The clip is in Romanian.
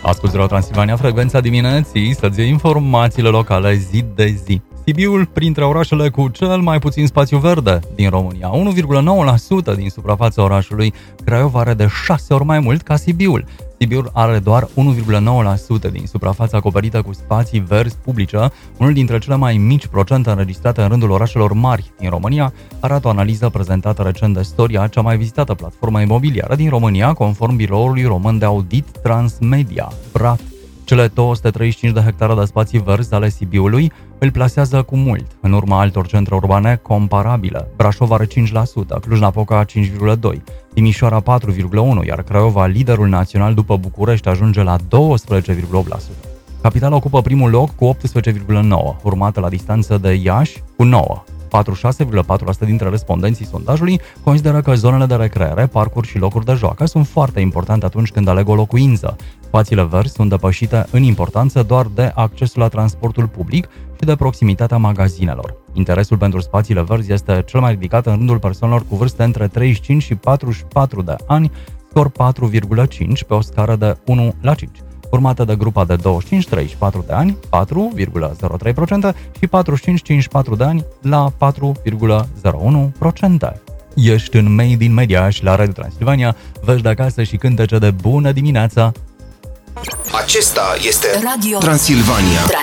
Asculți la Transilvania, frecvența dimineții, să-ți iei informațiile locale zi de zi. Sibiul printre orașele cu cel mai puțin spațiu verde din România, 1,9% din suprafața orașului. Craiova are de 6 ori mai mult ca Sibiul. Sibiul are doar 1,9% din suprafața acoperită cu spații verzi publice, unul dintre cele mai mici procente înregistrate în rândul orașelor mari din România, arată o analiză prezentată recent de Storia, cea mai vizitată platformă imobiliară din România, conform biroului român de audit Transmedia, BRAT. Cele 235 de hectare de spații verzi ale Sibiului îl plasează cu mult, în urma altor centre urbane comparabile. Brașov are 5%, Cluj-Napoca 5,2%, Timișoara 4,1%, iar Craiova, liderul național după București, ajunge la 12,8%. Capitala ocupă primul loc cu 18,9%, urmată la distanță de Iași cu 9%. 46,4% dintre respondenții sondajului consideră că zonele de recreere, parcuri și locuri de joacă sunt foarte importante atunci când aleg o locuință. Spațiile verzi sunt depășite în importanță doar de accesul la transportul public și de proximitatea magazinelor. Interesul pentru spațiile verzi este cel mai ridicat în rândul persoanelor cu vârste între 35 și 44 de ani, scor 4,5 pe o scară de 1:5. Urmată de grupa de 25-34 de ani, 4,03% și 45-54 de ani la 4,01%. Ești în Made in Media și la Radio Transilvania, vești de acasă și cântece de bună dimineața. Acesta este Radio Transilvania.